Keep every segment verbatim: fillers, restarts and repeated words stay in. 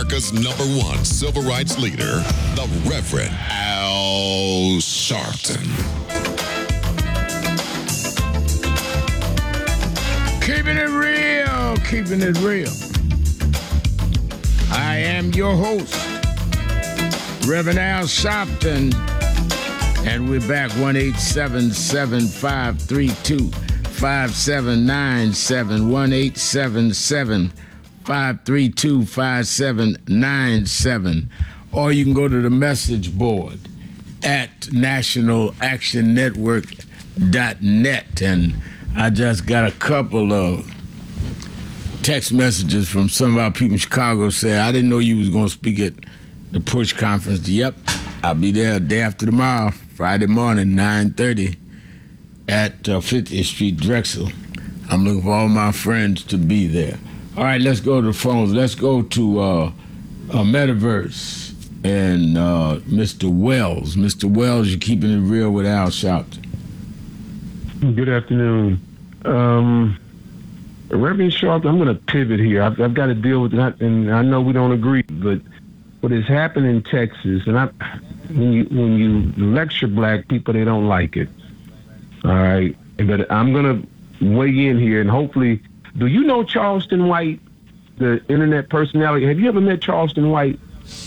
America's number one civil rights leader, the Reverend Al Sharpton. Keeping it real, keeping it real. I am your host, Reverend Al Sharpton, and we're back one eight seven seven, five three two, five seven nine seven, one eight seven seven, five three two, five seven nine seven, or you can go to the message board at national action network dot net. And I just got a couple of text messages from some of our people in Chicago saying, I didn't know you was going to speak at the Push Conference. Yep, I'll be there day after tomorrow, Friday morning, nine thirty, at uh, fiftieth Street, Drexel. I'm looking for all my friends to be there. All right, let's go to the phones. Let's go to uh, uh, Metaverse and uh, Mister Wells. Mister Wells, you're keeping it real with Al Sharpton. Good afternoon. Um, Reverend Sharpton, I'm going to pivot here. I've, I've got to deal with that, and I know we don't agree, but what has happened in Texas, and I, when you when you lecture black people, they don't like it. All right, but I'm going to weigh in here, and hopefully, do you know Charleston White, the internet personality? Have you ever met Charleston White?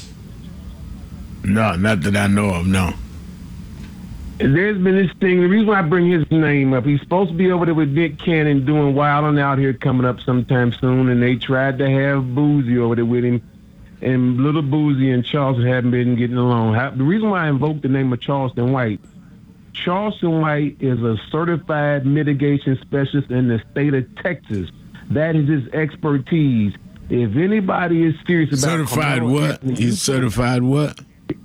No, not that I know of, no. There's been this thing, the reason why I bring his name up, he's supposed to be over there with Nick Cannon doing Wild and Out Here coming up sometime soon, and they tried to have Boozy over there with him, and little Boozy and Charleston haven't been getting along. The reason why I invoked the name of Charleston White, Charleston White is a certified mitigation specialist in the state of Texas. That is his expertise. If anybody is serious about certified what? He's certified what?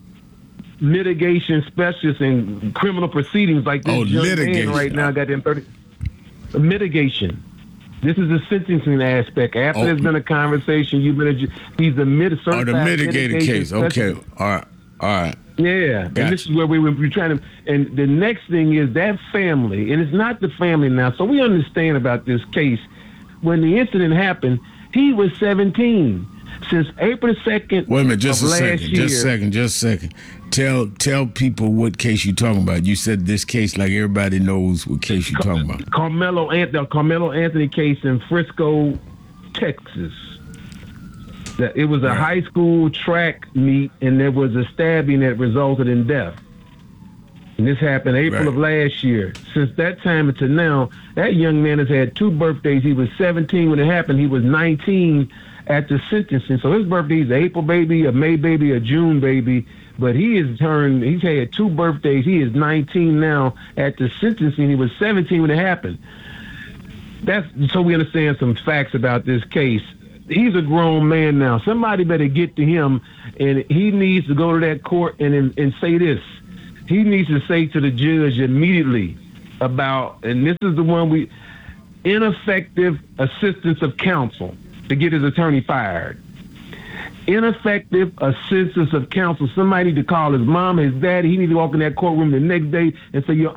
Mitigation specialist in criminal proceedings like this oh, young litigation. man right now got them thirty. Mitigation. This is the sentencing aspect. After oh. there's been a conversation, you've been a, he's a mid certified Oh, the mitigated case. Specialist. Okay. All right. All right. Yeah, Gotcha. And this is where we were trying to. And the next thing is that family, and it's not the family now. So we understand about this case. When the incident happened, he was seventeen. Since April second. Wait a minute, just of a last second, year, just a second, just a second. Tell tell people what case you're talking about. You said this case like everybody knows what case you're talking about. Carmelo Anthony, Carmelo Anthony case in Frisco, Texas. That it was a right. high school track meet, and there was a stabbing that resulted in death. And this happened April right. of last year. Since that time until now, that young man has had two birthdays. He was seventeen when it happened. He was nineteen at the sentencing. So his birthday is an April baby, a May baby, a June baby. But he has turned, he's had two birthdays. He is nineteen now at the sentencing. He was seventeen when it happened. That's so we understand some facts about this case. He's a grown man now. Somebody better get to him, and he needs to go to that court and, and, and say this. He needs to say to the judge immediately about, and this is the one we, ineffective assistance of counsel to get his attorney fired. Ineffective assistance of counsel. Somebody need to call his mom, his daddy. He need to walk in that courtroom the next day and say, Your